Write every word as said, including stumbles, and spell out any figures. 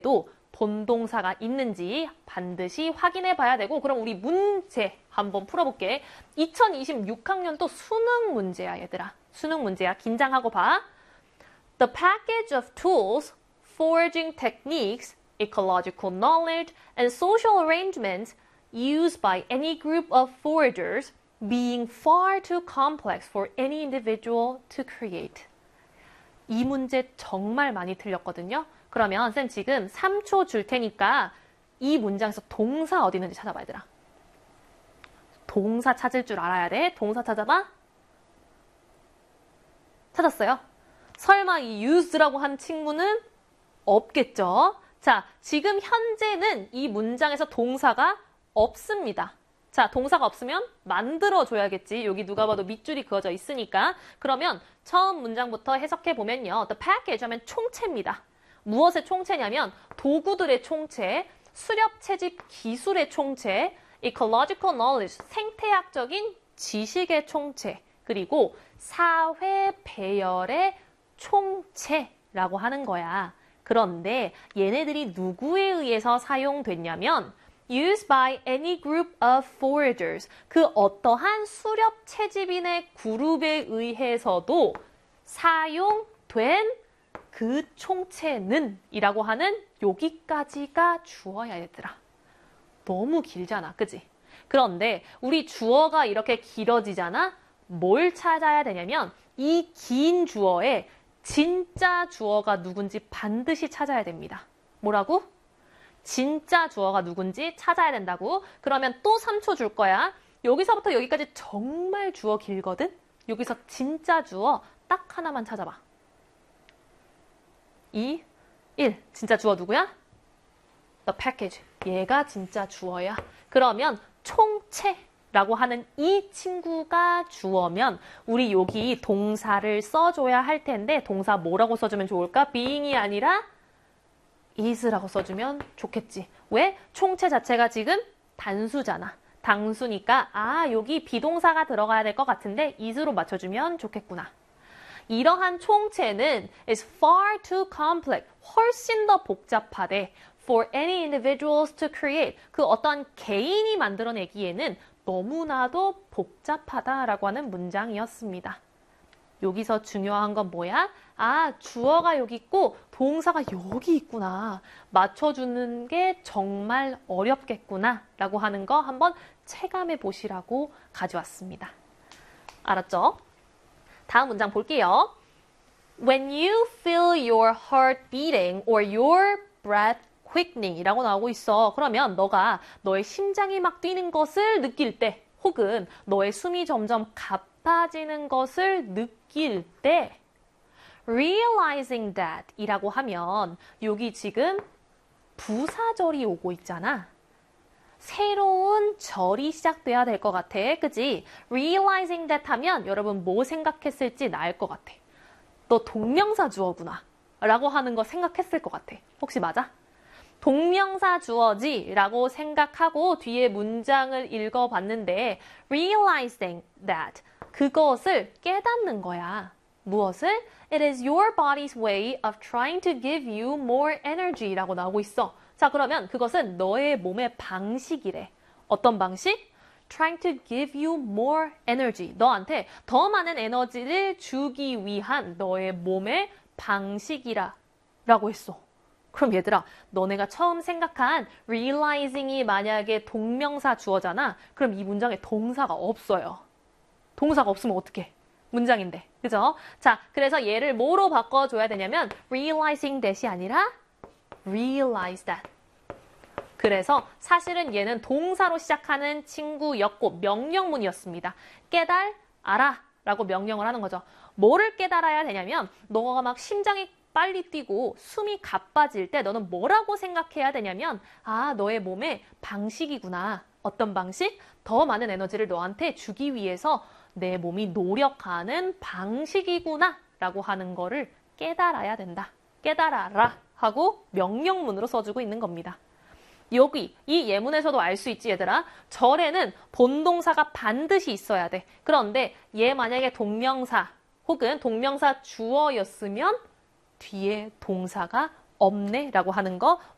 또 본동사가 있는지 반드시 확인해 봐야 되고, 그럼 우리 문제 한번 풀어볼게. 이천이십육 학년 또 수능 문제야, 얘들아. 수능 문제야. 긴장하고 봐. The package of tools, foraging techniques, ecological knowledge, and social arrangements used by any group of foragers being far too complex for any individual to create. 이 문제 정말 많이 틀렸거든요. 그러면 쌤 지금 삼 초 줄 테니까 이 문장에서 동사 어디 있는지 찾아봐, 얘들아. 동사 찾을 줄 알아야 돼. 동사 찾아봐. 찾았어요? 설마 이 use라고 한 친구는 없겠죠? 자, 지금 현재는 이 문장에서 동사가 없습니다. 자, 동사가 없으면 만들어줘야겠지. 여기 누가 봐도 밑줄이 그어져 있으니까. 그러면 처음 문장부터 해석해 보면요. The package 하면 총체입니다. 무엇의 총체냐면 도구들의 총체, 수렵 채집 기술의 총체, ecological knowledge, 생태학적인 지식의 총체, 그리고 사회 배열의 총체라고 하는 거야. 그런데 얘네들이 누구에 의해서 사용됐냐면 used by any group of foragers. 그 어떠한 수렵 채집인의 그룹에 의해서도 사용된 그 총체는 이라고 하는 여기까지가 주어야, 얘들아. 너무 길잖아, 그지? 그런데 우리 주어가 이렇게 길어지잖아? 뭘 찾아야 되냐면 이 긴 주어에 진짜 주어가 누군지 반드시 찾아야 됩니다. 뭐라고? 진짜 주어가 누군지 찾아야 된다고. 그러면 또 삼 초 줄 거야. 여기서부터 여기까지 정말 주어 길거든? 여기서 진짜 주어 딱 하나만 찾아봐. 이, 일. 진짜 주어 누구야? The package. 얘가 진짜 주어야. 그러면 총체라고 하는 이 친구가 주어면 우리 여기 동사를 써줘야 할 텐데 동사 뭐라고 써주면 좋을까? being이 아니라 is라고 써주면 좋겠지. 왜? 총체 자체가 지금 단수잖아. 단수니까 아, 여기 비동사가 들어가야 될 것 같은데 is로 맞춰주면 좋겠구나. 이러한 총체는 is far too complex, 훨씬 더 복잡하대 for any individuals to create. 그 어떤 개인이 만들어내기에는 너무나도 복잡하다라고 하는 문장이었습니다. 여기서 중요한 건 뭐야? 아, 주어가 여기 있고 동사가 여기 있구나. 맞춰주는 게 정말 어렵겠구나 라고 하는 거 한번 체감해 보시라고 가져왔습니다. 알았죠? 다음 문장 볼게요. When you feel your heart beating or your breath quickening 이라고 나오고 있어. 그러면 너가 너의 심장이 막 뛰는 것을 느낄 때 혹은 너의 숨이 점점 가빠지는 것을 느낄 때 realizing that 이라고 하면 여기 지금 부사절이 오고 있잖아. 새로운 절이 시작돼야 될 것 같아. 그치? realizing that 하면 여러분 뭐 생각했을지 나을 것 같아. 너 동명사 주어구나 라고 하는 거 생각했을 것 같아. 혹시 맞아? 동명사 주어지 라고 생각하고 뒤에 문장을 읽어봤는데 realizing that 그것을 깨닫는 거야. 무엇을? It is your body's way of trying to give you more energy 라고 나오고 있어. 자, 그러면 그것은 너의 몸의 방식이래. 어떤 방식? Trying to give you more energy. 너한테 더 많은 에너지를 주기 위한 너의 몸의 방식이라 라고 했어. 그럼 얘들아, 너네가 처음 생각한 realizing이 만약에 동명사 주어잖아. 그럼 이 문장에 동사가 없어요. 동사가 없으면 어떡해? 문장인데. 그죠? 자, 그래서 얘를 뭐로 바꿔줘야 되냐면 realizing that이 아니라 realize that. 그래서 사실은 얘는 동사로 시작하는 친구였고 명령문이었습니다. 깨달, 알아 라고 명령을 하는 거죠. 뭐를 깨달아야 되냐면 너가 막 심장이 빨리 뛰고 숨이 가빠질 때 너는 뭐라고 생각해야 되냐면 아, 너의 몸의 방식이구나. 어떤 방식? 더 많은 에너지를 너한테 주기 위해서 내 몸이 노력하는 방식이구나 라고 하는 거를 깨달아야 된다. 깨달아라 하고 명령문으로 써주고 있는 겁니다. 여기 이 예문에서도 알 수 있지 얘들아. 절에는 본동사가 반드시 있어야 돼. 그런데 얘 만약에 동명사 혹은 동명사 주어였으면 뒤에 동사가 없네 라고 하는 거